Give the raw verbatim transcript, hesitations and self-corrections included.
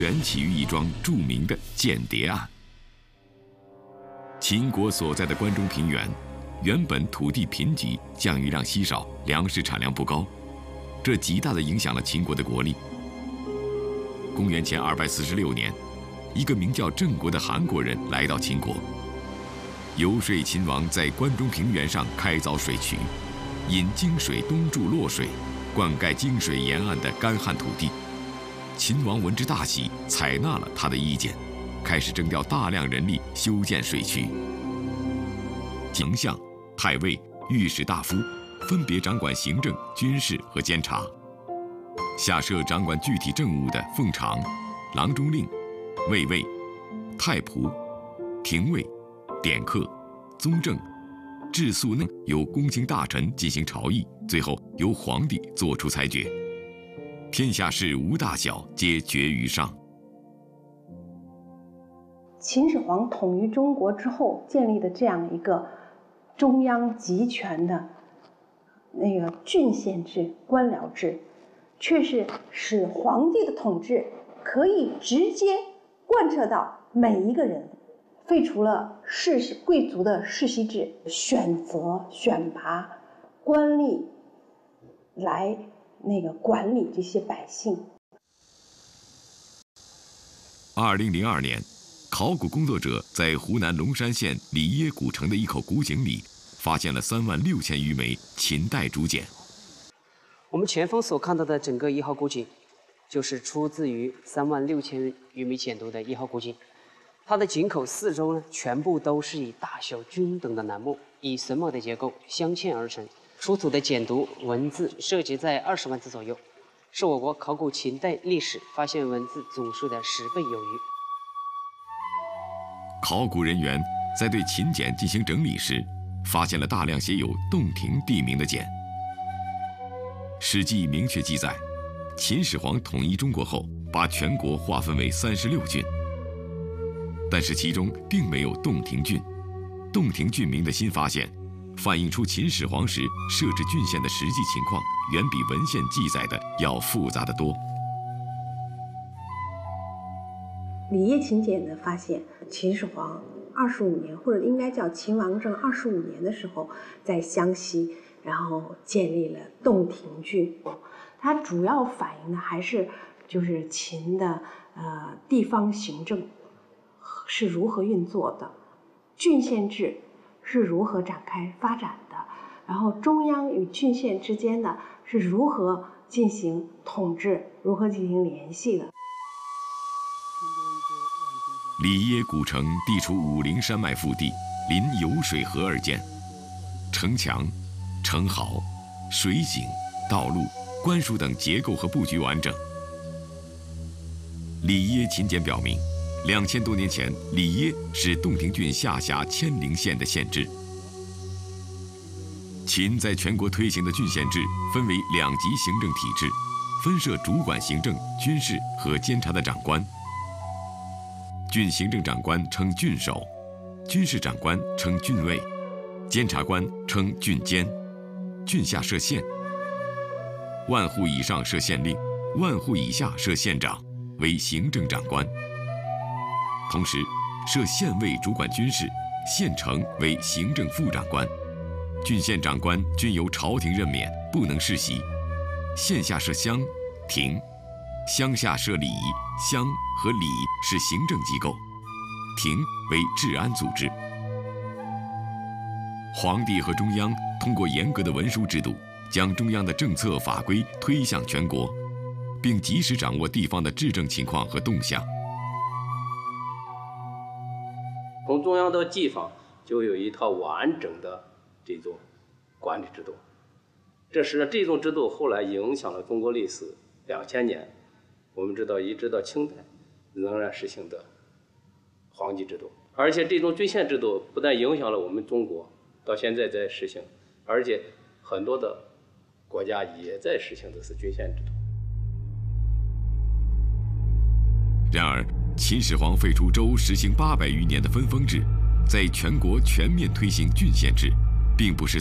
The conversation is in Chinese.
缘起于一桩著名的间谍案。秦国所在的关中平原，原本土地贫瘠，降雨量稀少，粮食产量不高，这极大地影响了秦国的国力。公元前二百四十六年，一个名叫郑国的韩国人来到秦国，游说秦王在关中平原上开凿水渠，引泾水东注洛水，灌溉泾水沿岸的干旱土地。秦王闻之大喜，采纳了他的意见，开始征调大量人力修建水渠。丞相、太尉、御史大夫分别掌管行政、军事和监察，下设掌管具体政务的奉常、郎中令、卫尉、太仆、廷尉、典客、宗正、治粟内，由公卿大臣进行朝议，最后由皇帝作出裁决。天下事无大小，皆决于上。 秦始皇统一中国之后建立的这样一个中央集权的那个郡县制、官僚制，却是使皇帝的统治可以直接贯彻到每一个人，废除了世贵族的世袭制，选择选拔官吏来那个管理这些百姓。 二零零二年，考古工作者在湖南龙山县里耶古城的一口古井里，发现了三万六千余枚秦代竹简。 我们前方所看到的整个一号古井，就是出自于三万六千余枚简牍的一号古井。它的井口四周呢，全部都是以大小均等的楠木，以榫卯的结构镶嵌而成。出土的简牍文字涉及在二十万字左右，是我国考古秦代历史发现文字总数的十倍有余。 考古人员在对秦简进行整理时，发现了大量写有洞庭地名的简。《史记》明确记载，秦始皇统一中国后，把全国划分为三十六郡，但是其中并没有洞庭郡。洞庭郡名的新发现，反映出秦始皇时设置郡县的实际情况，远比文献记载的要复杂得多。 里耶秦简的发现，秦始皇二十五年，或者应该叫秦王政二十五年的时候，在湘西，然后建立了洞庭郡。它主要反映的还是就是秦的呃地方行政是如何运作的，郡县制是如何展开发展的，然后中央与郡县之间呢是如何进行统治，如何进行联系的。 里耶古城地处武陵山脉腹地，临酉水河而建，城墙、城壕、水井、道路、官署等结构和布局完整。里耶秦简表明，两千多年前，里耶是洞庭郡下辖骞陵县的县治。秦在全国推行的郡县制分为两级行政体制，分设主管行政、军事和监察的长官。郡行政长官称郡守，军事长官称郡尉，监察官称郡监，郡下设县。万户以上设县令，万户以下设县长，为行政长官。同时，设县尉主管军事，县城为行政副长官，郡县长官均由朝廷任免，不能世袭。县下设乡、亭，乡下设里，乡和里是行政机构，亭为治安组织。皇帝和中央通过严格的文书制度，将中央的政策法规推向全国，并及时掌握地方的治政情况和动向。 从中央到地方就有一套完整的这种管理制度，这是这种制度后来影响了中国历史两千年。我们知道，一直到清代仍然实行的皇级制度，而且这种郡县制度不但影响了我们中国，到现在在实行，而且很多的国家也在实行的是郡县制度。 然而，秦始皇废除周实行八百余年的分封制，在全国全面推行郡县制，并不是